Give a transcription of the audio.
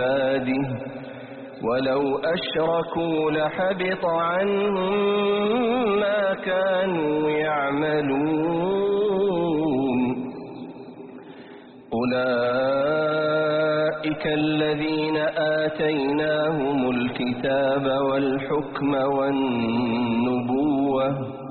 عباده ولو أشركوا لحبط عنهم ما كانوا يعملون أولئك الذين آتيناهم الكتاب والحكم والنبوة